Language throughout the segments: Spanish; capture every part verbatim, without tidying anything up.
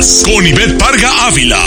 Noticias con Ivette Parga Ávila.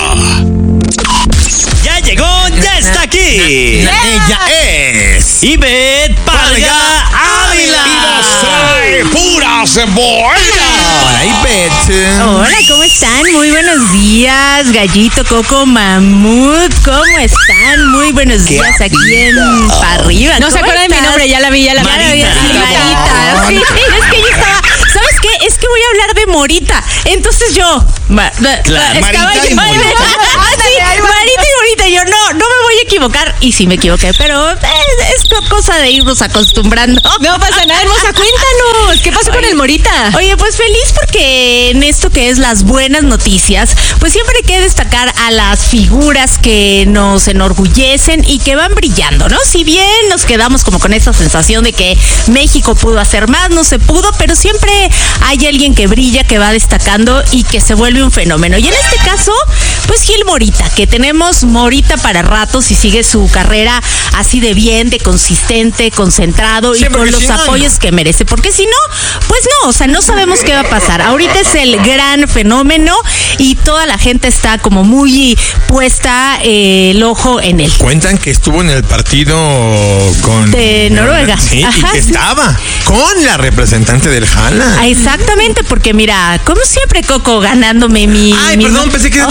Ya llegó, ya está aquí. Ella es Ivette Parga Ávila. Y nos trae pura cebolla. Hola, Ivette. Hola, ¿cómo están? Muy buenos días, Gallito, Coco, Mamut. ¿Cómo están? Muy buenos días aquí en Pa' Arriba. No se acuerda de mi nombre, ya la vi, ya la vi. Ya la vi, sí, Marita. Sí, es que yo estaba... ¿Sabes qué? Es que voy a hablar de Morita. Entonces yo... Ma, Claro, estaba Marita yo, y Morita. Ah, sí, Marita y Morita. Yo no, no me voy a equivocar. Y sí me equivoqué, pero es, es cosa de irnos acostumbrando. No pasa nada, hermosa, cuéntanos. ¿Qué pasó con el Morita? Oye, pues feliz porque en esto que es las buenas noticias, pues siempre hay que destacar a las figuras que nos enorgullecen y que van brillando, ¿no? Si bien nos quedamos como con esa sensación de que México pudo hacer más, no se pudo, pero siempre hay alguien que brilla, que va destacando y que se vuelve un fenómeno. Y en este caso, pues Gil Morita, que tenemos Morita para ratos y sigue su carrera así de bien, de consistente, concentrado Sí, y con los si no, apoyos no. que merece. Porque si no, pues no, o sea, no sabemos qué va a pasar. Ahorita es el gran fenómeno y toda la gente está como muy puesta eh, el ojo en él. Cuentan que estuvo en el partido con... De Noruega. Sí, Ajá, y que sí. estaba con la representante del Jala. Ah, exactamente, porque mira, como siempre, Coco, ganándome mi... Ay, mi- perdón, pensé que... Oh.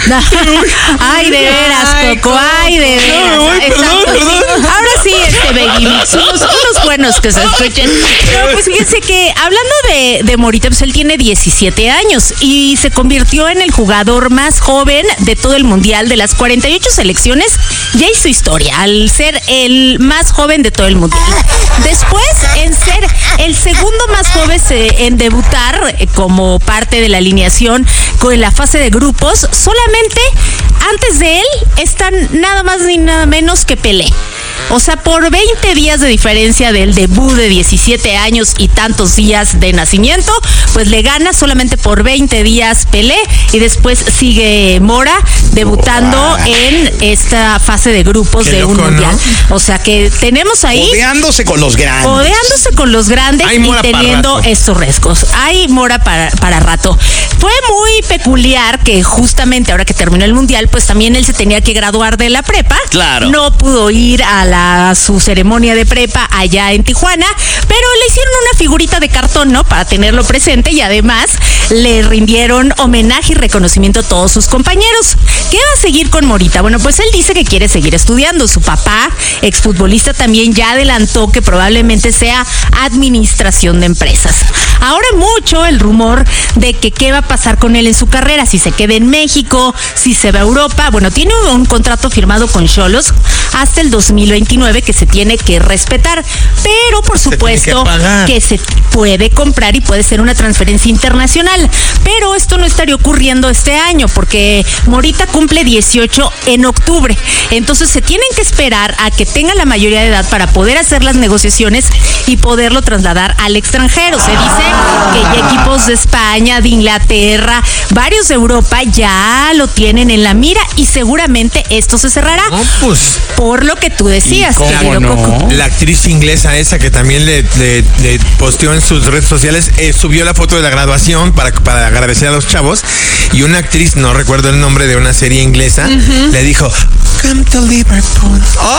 Ay, de veras, Ay, Coco, ay, de Coco. veras. No, ay, perdón, Exacto, sí. perdón. Ahora sí, este Beggy Mix, unos, unos buenos que se escuchen. Pero pues fíjense que hablando de, de Morita, pues él tiene diecisiete años y se convirtió en el jugador más joven de todo el mundial. De las cuarenta y ocho selecciones, ya hizo historia al ser el más joven de todo el mundial. Después, en ser el segundo más joven eh, en debutar eh, como parte de la alineación con la fase de grupos, solamente antes de él están nada más ni nada menos que Pelé. O sea, por veinte días de diferencia del debut de diecisiete años y tantos días de nacimiento, pues le gana solamente por veinte días Pelé y después sigue Mora debutando Wow. en esta fase de grupos Qué de un loco, ¿no? mundial. O sea que tenemos ahí Codeándose con los grandes. codeándose con los grandes Hay y Mora para teniendo rato. estos riesgos. Hay Mora para, para rato. Fue muy peculiar que justamente ahora que terminó el mundial, pues también él se tenía que graduar de la prepa. Claro. No pudo ir a la su ceremonia de prepa allá en Tijuana, pero le hicieron una figurita de cartón, ¿no? Para tenerlo presente y además le rindieron homenaje y reconocimiento a todos sus compañeros. ¿Qué va a seguir con Morita? Bueno, pues él dice que quiere seguir estudiando. Su papá, exfutbolista, también ya adelantó que probablemente sea administración de empresas. Ahora mucho el rumor de que qué va a pasar con él en su carrera, si se queda en México, si se va a Europa. Bueno, tiene un, un contrato firmado con Xolos hasta el dos mil veintinueve que se tiene que respetar, pero por tiene que supuesto pagar. que se puede comprar y puede ser una transferencia internacional. Pero esto no estaría ocurriendo este año porque Morita cumple dieciocho en octubre. Entonces se tienen que esperar a que tenga la mayoría de edad para poder hacer las negociaciones y poderlo trasladar al extranjero. Se dice que ya equipos de España, de Inglaterra, varios de Europa ya lo tienen en la mira y seguramente esto se cerrará. No, pues... Por lo que tú decías, cómo querido no? Coco. La actriz inglesa esa que también le, le- le posteó en sus redes sociales, eh, subió la foto de la graduación para, para agradecer a los chavos y una actriz, no recuerdo el nombre de una serie inglesa, le dijo, come to Liverpool. ¡Oh!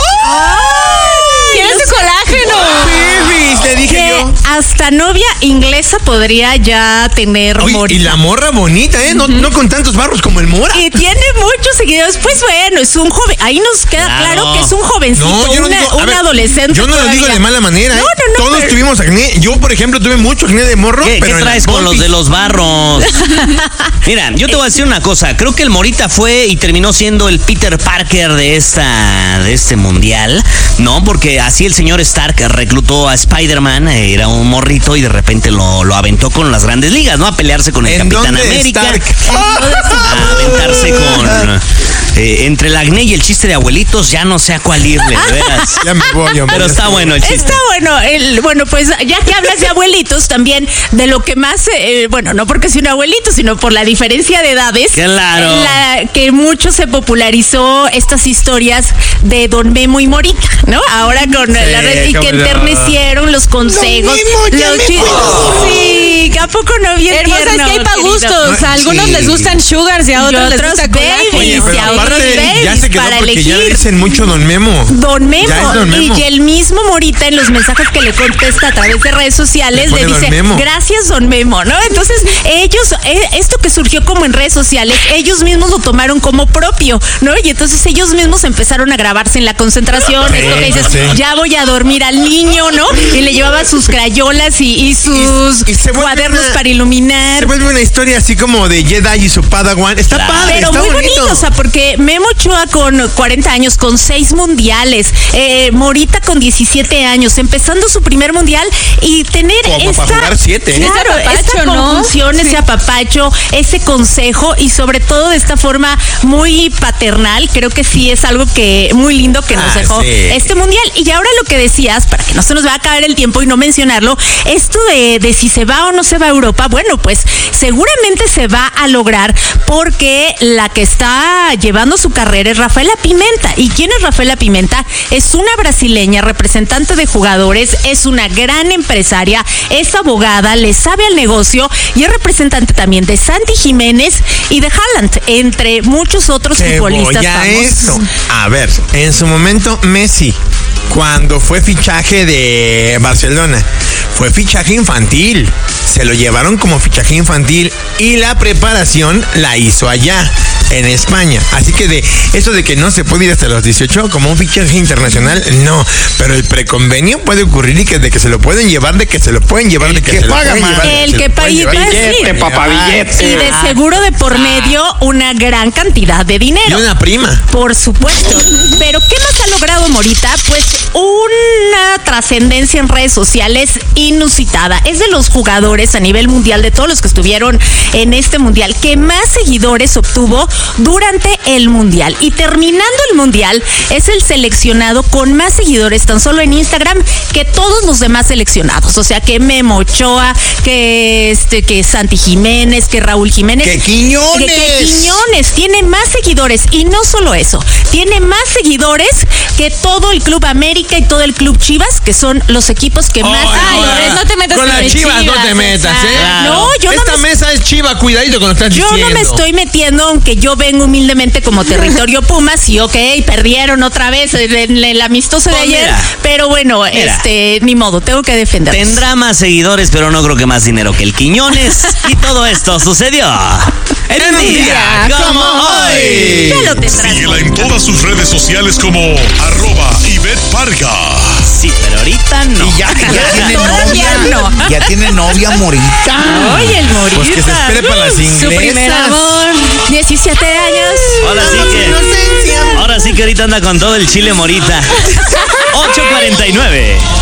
¿Quieres su colágeno? Babies, le dije Que yo. hasta novia inglesa podría ya tener Oye, y Morita. la morra bonita, ¿eh? No, no con tantos barros como el Mora. Y tiene muchos seguidores. Pues bueno, es un joven. Ahí nos queda Claro. claro, que es un jovencito, No, yo no una, digo, a un ver, adolescente. Yo no lo digo todavía. de mala manera, ¿eh? No, no, no, Todos pero- tuvimos acné. Yo, por ejemplo, tuve mucho acné de morro, ¿Qué, pero qué en traes las con los pompis. de los barros? Mira, yo te voy a decir una cosa. Creo que el Morita fue y terminó siendo el Peter Parker de esta de este mundial, ¿no? Porque así el señor Stark reclutó a Spider-Man, eh, era un morrito y de repente lo, lo aventó con las grandes ligas, ¿no? A pelearse con el ¿En Capitán dónde América. Stark? A aventarse con... eh, entre el acné y el chiste de abuelitos, ya no sé a cuál irle, de veras. Ya me voy, hombre. Pero está bueno el chiste. Está bueno, el, bueno, pues ya que hablas de abuelitos, también de lo que más, eh, bueno, no porque sea un abuelito, sino por la diferencia de edades. Claro. La, que mucho se popularizó estas historias de Don Memo y Morita, ¿no? Ahora con Sí, la red y que cómo no. enternecieron los consejos. Memo, ya los me chi- acuerdo. Sí, ¿a poco no bien Hermosa, es tierno, que hay para querido? gustos. A algunos Sí. les gustan sugars y a Y otros, les otros gusta babies. colágeno. Oye, y pero a otros aparte babies ya se quedó para porque ya le elegir. dicen mucho Don Memo. Don Memo. Ya es Don Memo. Y el mismo Morita en los mensajes que le contesta a través de redes sociales Le pone le Don dice, Memo. gracias Don Memo, ¿no? Entonces ellos, eh, esto que surgió como en redes sociales, ellos mismos lo tomaron como propio, ¿no? Y entonces ellos mismos empezaron a grabarse en la concentración, Sí, esto que dices, sí. ya voy a dormir al niño, ¿no? Y le llevaba sus crayolas y, y sus Y- y se vuelve cuadernos una- para iluminar. Se vuelve una historia así como de Jedi y su Padawan. Está Claro. padre, Pero está muy bonito. bonito, o sea, porque Memo Ochoa con cuarenta años, con seis mundiales, eh, Morita con diecisiete años, empezando su primer mundial y tener Como esta, para jugar siete, ¿eh? claro, Ese apapacho, esta ¿no? conjunción, Sí. ese apapacho, ese consejo y sobre todo de esta forma muy paternal, creo que sí es algo que muy lindo que nos Ah, dejó sí. este mundial. Y ahora lo que decías, para que no se nos va a acabar el tiempo y no mencionarlo, esto de, de si se va o no se va a Europa, bueno, pues seguramente se va a lograr porque la que está llevando su carrera es Rafaela Pimenta. ¿Y quién es Rafaela Pimenta? Es una brasileña, representante de jugadores, es una gran empresaria, es abogada, le sabe al negocio y es representante también de Santi Jiménez y de Haaland, entre muchos otros Te futbolistas voy a famosos. eso. A ver, en su momento Messi, cuando fue fichaje de Barcelona, fue fichaje infantil. Se lo llevaron como fichaje infantil y la preparación la hizo allá, en España. Así que de eso de que no se puede ir hasta los dieciocho como un fichaje internacional, no. Pero el preconvenio puede ocurrir y que de que se lo pueden llevar, de que se lo pueden llevar, de que, que se lo paga pueden más. llevar. de El se que lo pueden paga- llevar. Billete, papá, billete. Y de seguro de por medio una gran cantidad de Y dinero. una prima. Por supuesto. Pero ¿qué más ha logrado Morita? Pues una trascendencia en redes sociales inusitada. Es de los jugadores a nivel mundial, de todos los que estuvieron en este mundial, que más seguidores obtuvo durante el mundial. Y terminando el mundial, es el seleccionado con más seguidores tan solo en Instagram que todos los demás seleccionados. O sea, que Memo Ochoa, que este, que Santi Jiménez, que Raúl Jiménez. ¡Que Quiñones! Que, que Quiñones tiene más seguidores. Y no solo eso, tiene más seguidores que todo el Club América y todo el Club Chivas, que son los equipos que más Ay, seguidores. no te metas con con las el chivas, no Chivas, te metas, ¿eh? Claro. No, yo no Esta me- mesa es chiva, cuidadito con lo que estás Yo diciendo. no me estoy metiendo, aunque yo vengo humildemente como territorio Pumas y ok, perdieron otra vez en el, el amistoso de Pues ayer, mira, pero bueno, mira. este, ni modo, tengo que defender. Tendrá más seguidores, pero no creo que más dinero que el Quiñones. Y todo esto sucedió en un día como hoy. Ya lo tendrás. Síguela en todas sus redes sociales como arroba Ivette Parga. Sí, pero ahorita no. Y ya, ya tiene Todavía novia. no. Ya tiene novia Morita. Oye, el Morita. Pues que se espere para las Su inglesas. primer amor, diecisiete años. Ahora sí que. Ahora sí que ahorita anda con todo el chile Morita. ocho cuarenta y nueve.